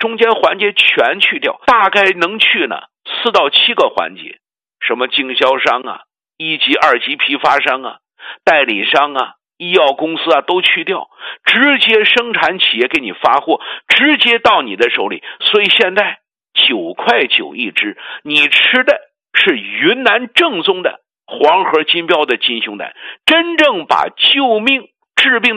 中间环节全去掉，大概能去呢4到7个环节，什么经销商啊、1级、2级批发商啊、代理商啊、医药公司啊都去掉，直接生产企业给你发货，直接到你的手里。所以现在9块9一只，你吃的是云南正宗的黄河金标的金胸胆，真正把救命治病